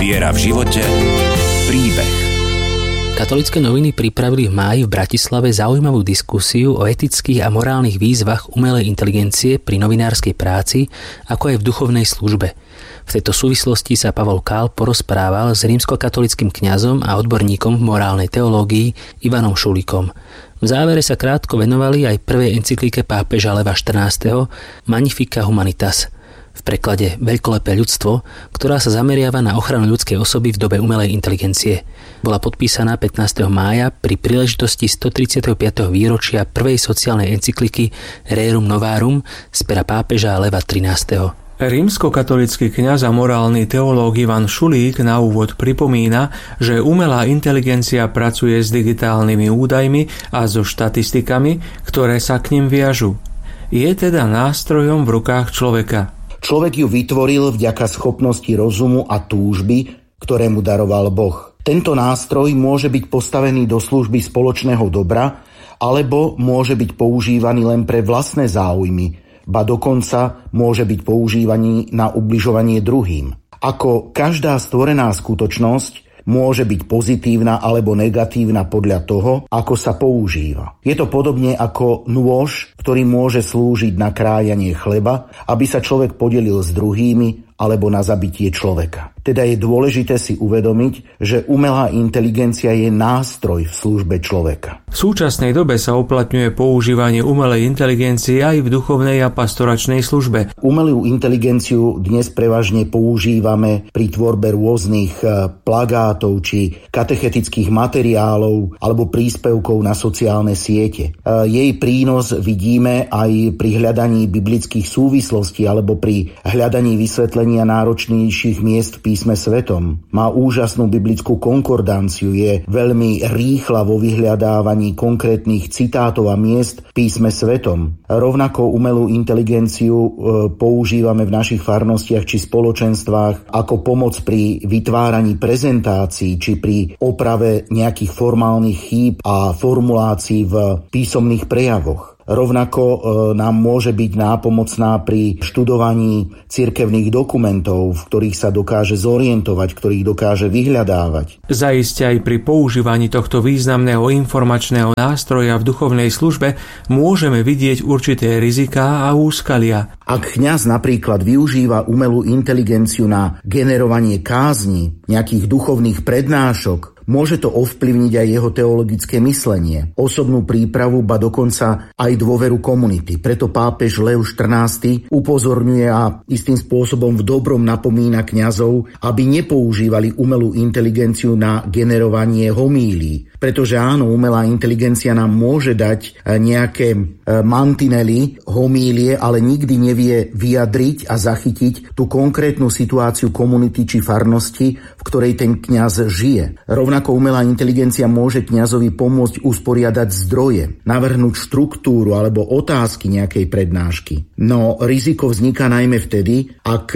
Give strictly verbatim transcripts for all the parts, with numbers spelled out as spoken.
Viera v živote. Príbeh. Katolícke noviny pripravili v máji v Bratislave zaujímavú diskusiu o etických a morálnych výzvach umelej inteligencie pri novinárskej práci, ako aj v duchovnej službe. V tejto súvislosti sa Pavol Kál porozprával s rímskokatolíckym kňazom a odborníkom v morálnej teológii Ivanom Šulíkom. V závere sa krátko venovali aj prvej encyklike pápeža Leva štrnásteho Magnificat Humanitas, v preklade Veľkolepé ľudstvo, ktorá sa zameriava na ochranu ľudskej osoby v dobe umelej inteligencie. Bola podpísaná pätnásteho mája pri príležitosti stotridsiateho piateho výročia prvej sociálnej encykliky Rerum Novarum z pera pápeža Leva trinásteho. Rímskokatolícky kňaz a morálny teológ Ivan Šulík na úvod pripomína, že umelá inteligencia pracuje s digitálnymi údajmi a so štatistikami, ktoré sa k nim viažu. Je teda nástrojom v rukách človeka. Človek ju vytvoril vďaka schopnosti rozumu a túžby, ktoré mu daroval Boh. Tento nástroj môže byť postavený do služby spoločného dobra, alebo môže byť používaný len pre vlastné záujmy, ba dokonca môže byť používaný na ubližovanie druhým. Ako každá stvorená skutočnosť, môže byť pozitívna alebo negatívna podľa toho, ako sa používa. Je to podobne ako nôž, ktorý môže slúžiť na krájanie chleba, aby sa človek podelil s druhými, alebo na zabitie človeka. Teda je dôležité si uvedomiť, že umelá inteligencia je nástroj v službe človeka. V súčasnej dobe sa uplatňuje používanie umelej inteligencie aj v duchovnej a pastoračnej službe. Umelú inteligenciu dnes prevažne používame pri tvorbe rôznych plagátov či katechetických materiálov alebo príspevkov na sociálne siete. Jej prínos vidíme aj pri hľadaní biblických súvislostí alebo pri hľadaní vysvetlenia náročnejších miest v písme svetom. Má úžasnú biblickú konkordanciu, je veľmi rýchla vo vyhľadávaní konkrétnych citátov a miest v písme svetom. Rovnako umelú inteligenciu e, používame v našich farnostiach či spoločenstvách ako pomoc pri vytváraní prezentácií či pri oprave nejakých formálnych chýb a formulácií v písomných prejavoch. Rovnako e, nám môže byť nápomocná pri študovaní cirkevných dokumentov, v ktorých sa dokáže zorientovať, ktorých dokáže vyhľadávať. Zaiste aj pri používaní tohto významného informačného nástroja v duchovnej službe môžeme vidieť určité riziká a úskalia. Ak kňaz napríklad využíva umelú inteligenciu na generovanie kázni, nejakých duchovných prednášok, môže to ovplyvniť aj jeho teologické myslenie, osobnú prípravu, ba dokonca aj dôveru komunity. Preto pápež Lev štrnásty upozorňuje a istým spôsobom v dobrom napomína kňazov, aby nepoužívali umelú inteligenciu na generovanie homílií. Pretože áno, umelá inteligencia nám môže dať nejaké mantinely, homílie, ale nikdy nevie vyjadriť a zachytiť tú konkrétnu situáciu komunity či farnosti, v ktorej ten kňaz žije. Rovnako umelá inteligencia môže kňazovi pomôcť usporiadať zdroje, navrhnúť štruktúru alebo otázky nejakej prednášky. No riziko vzniká najmä vtedy, ak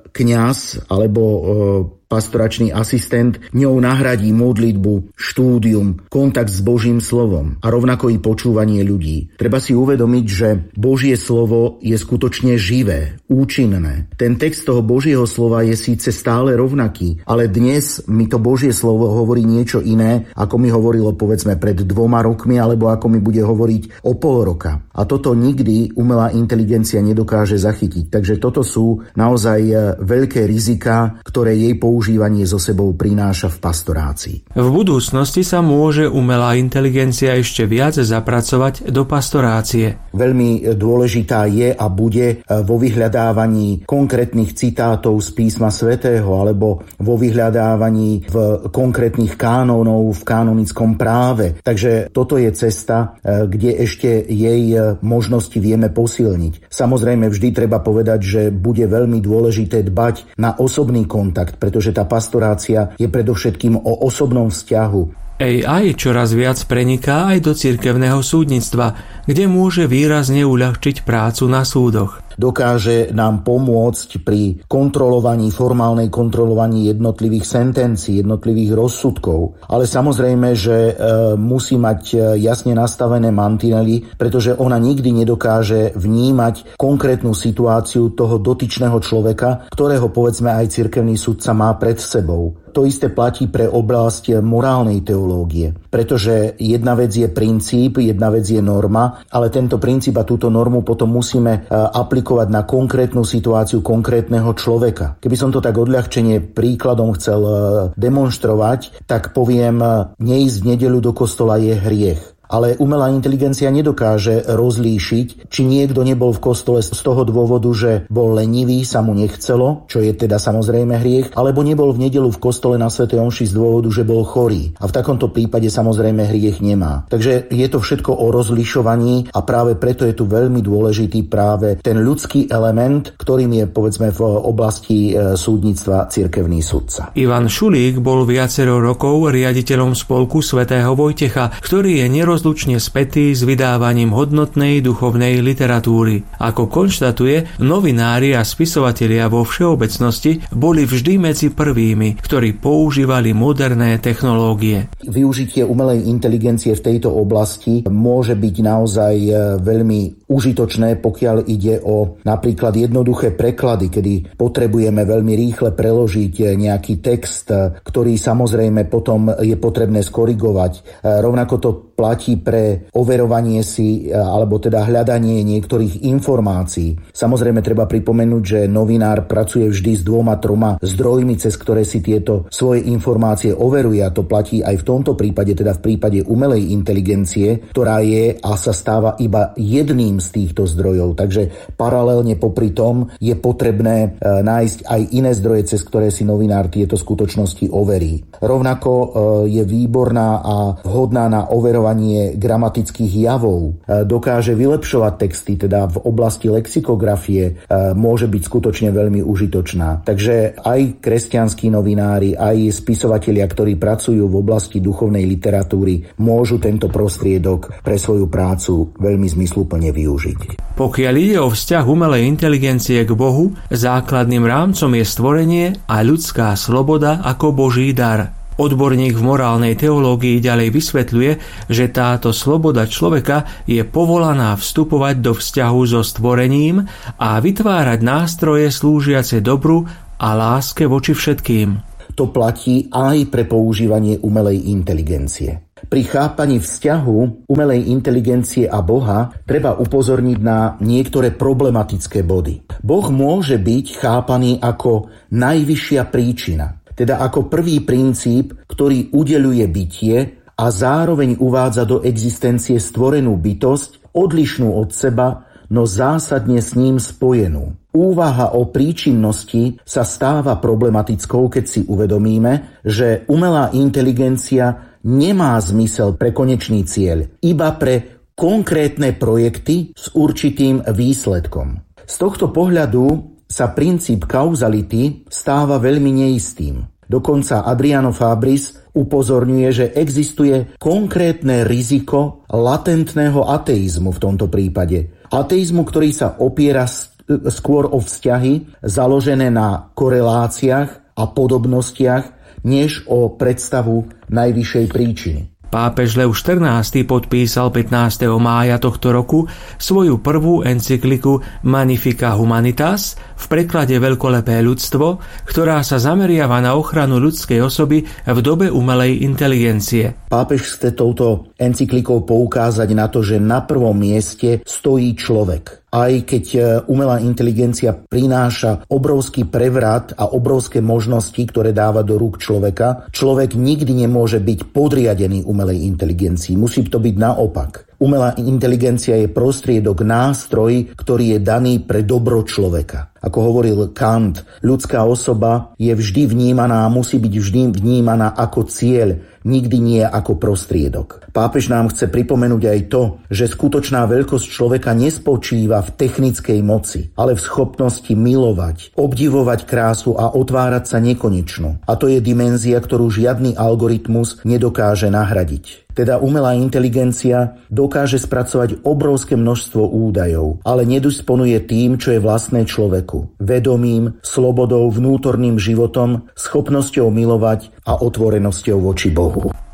kňaz alebo e, pastoračný asistent ňou nahradí modlitbu, štúdium, kontakt s Božím slovom a rovnako i počúvanie ľudí. Treba si uvedomiť, že Božie slovo je skutočne živé, účinné. Ten text toho Božieho slova je síce stále rovnaký, ale dnes mi to Božie slovo hovorí niečo iné, ako mi hovorilo povedzme pred dvoma rokmi, alebo ako mi bude hovoriť o pol roka. A toto nikdy umelá inteligencia nedokáže zachytiť. Takže toto sú naozaj veľké riziká, ktoré jej používanie so sebou prináša v pastorácii. V budúcnosti sa môže umelá inteligencia ešte viac zapracovať do pastorácie. Veľmi dôležitá je a bude vo vyhľadávaní konkrétnych citátov z písma svätého alebo vo vyhľadávaní v konkrétnych kánonov v kanonickom práve. Takže toto je cesta, kde ešte jej možnosti vieme posilniť. Samozrejme vždy treba povedať, že bude veľmi dôležité dbať na osobný kontakt, pretože tá pastorácia je predovšetkým o osobnom vzťahu. á í čoraz viac preniká aj do cirkevného súdnictva, kde môže výrazne uľahčiť prácu na súdoch. dokáže nám pomôcť pri kontrolovaní, formálnej kontrolovaní jednotlivých sentencií, jednotlivých rozsudkov. Ale samozrejme, že e, musí mať jasne nastavené mantinely, pretože ona nikdy nedokáže vnímať konkrétnu situáciu toho dotyčného človeka, ktorého povedzme aj cirkevný sudca má pred sebou. To isté platí pre oblasť morálnej teológie, pretože jedna vec je princíp, jedna vec je norma, ale tento princíp a túto normu potom musíme aplikovať na konkrétnu situáciu konkrétneho človeka. Keby som to tak odľahčene príkladom chcel demonštrovať, tak poviem, neísť v nedeľu do kostola je hriech. Ale umelá inteligencia nedokáže rozlíšiť, či niekto nebol v kostole z toho dôvodu, že bol lenivý, sa mu nechcelo, čo je teda samozrejme hriech, alebo nebol v nedeľu v kostole na svätej omši z dôvodu, že bol chorý. A v takomto prípade samozrejme hriech nemá. Takže je to všetko o rozlišovaní a práve preto je tu veľmi dôležitý práve ten ľudský element, ktorým je povedzme v oblasti súdnictva cirkevný sudca. Ivan Šulík bol viacero rokov riaditeľom spolku svätého Vojtecha, ktorý je neroz rozlučne spätý s vydávaním hodnotnej duchovnej literatúry. Ako konštatuje, novinári a spisovatelia vo všeobecnosti boli vždy medzi prvými, ktorí používali moderné technológie. Využitie umelej inteligencie v tejto oblasti môže byť naozaj veľmi užitočné, pokiaľ ide o napríklad jednoduché preklady, kedy potrebujeme veľmi rýchle preložiť nejaký text, ktorý samozrejme potom je potrebné skorigovať. Rovnako to platí pre overovanie si alebo teda hľadanie niektorých informácií. Samozrejme treba pripomenúť, že novinár pracuje vždy s dvoma, troma zdrojmi, cez ktoré si tieto svoje informácie overuje, a to platí aj v tomto prípade, teda v prípade umelej inteligencie, ktorá je a sa stáva iba jedným z týchto zdrojov. Takže paralelne popri tom je potrebné nájsť aj iné zdroje, cez ktoré si novinár tieto skutočnosti overí. Rovnako je výborná a vhodná na overovanie gramatických javov, dokáže vylepšovať texty, teda v oblasti lexikografie môže byť skutočne veľmi užitočná. Takže aj kresťanskí novinári, aj spisovatelia, ktorí pracujú v oblasti duchovnej literatúry, môžu tento prostriedok pre svoju prácu veľmi zmysluplne využiť. Pokiaľ ide o vzťah umelej inteligencie k Bohu, základným rámcom je stvorenie a ľudská sloboda ako Boží dar. Odborník v morálnej teológii ďalej vysvetľuje, že táto sloboda človeka je povolaná vstupovať do vzťahu so stvorením a vytvárať nástroje slúžiace dobru a láske voči všetkým. To platí aj pre používanie umelej inteligencie. Pri chápaní vzťahu umelej inteligencie a Boha treba upozorniť na niektoré problematické body. Boh môže byť chápaný ako najvyššia príčina, teda ako prvý princíp, ktorý udeľuje bytie a zároveň uvádza do existencie stvorenú bytosť, odlišnú od seba, no zásadne s ním spojenú. Úvaha o príčinnosti sa stáva problematickou, keď si uvedomíme, že umelá inteligencia nemá zmysel pre konečný cieľ, iba pre konkrétne projekty s určitým výsledkom. Z tohto pohľadu sa princíp kauzality stáva veľmi neistým. Dokonca Adriano Fabris upozorňuje, že existuje konkrétne riziko latentného ateizmu v tomto prípade. Ateizmu, ktorý sa opiera skôr o vzťahy založené na koreláciách a podobnostiach, než o predstavu najvyššej príčiny. Pápež Lev štrnásty podpísal pätnásteho mája tohto roku svoju prvú encykliku Magnificat Humanitas, v preklade Veľkolepé ľudstvo, ktorá sa zameriava na ochranu ľudskej osoby v dobe umelej inteligencie. Pápež chce touto encyklikou poukázať na to, že na prvom mieste stojí človek. Aj keď umelá inteligencia prináša obrovský prevrat a obrovské možnosti, ktoré dáva do rúk človeka, človek nikdy nemôže byť podriadený umelej inteligencii. Musí to byť naopak. Umelá inteligencia je prostriedok, nástroj, ktorý je daný pre dobro človeka. Ako hovoril Kant, ľudská osoba je vždy vnímaná a musí byť vždy vnímaná ako cieľ, nikdy nie ako prostriedok. Pápež nám chce pripomenúť aj to, že skutočná veľkosť človeka nespočíva v technickej moci, ale v schopnosti milovať, obdivovať krásu a otvárať sa nekonečno. A to je dimenzia, ktorú žiadny algoritmus nedokáže nahradiť. Teda umelá inteligencia dokáže spracovať obrovské množstvo údajov, ale nedisponuje tým, čo je vlastné človeku. Vedomím, slobodou, vnútorným životom, schopnosťou milovať a otvorenosťou voči Bohu.